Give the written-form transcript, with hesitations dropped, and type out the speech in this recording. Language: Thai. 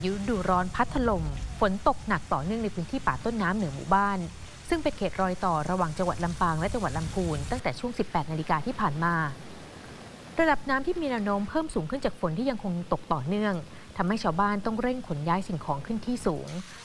ฤดูร้อนพัดถล่มฝนตกหนักต่อเนื่องในพื้นที่ป่าต้นน้ำเหนือหมู่บ้านซึ่งเป็นเขตรอยต่อระหว่างจังหวัดลำปางและจังหวัดลำพูนตั้งแต่ช่วง 18 นาฬิกาที่ผ่านมาระดับน้ำที่มีแนวโน้มเพิ่มสูงขึ้นจากฝนที่ยังคงตกต่อเนื่องทำให้ชาวบ้านต้องเร่งขนย้ายสิ่งของขึ้นที่สูง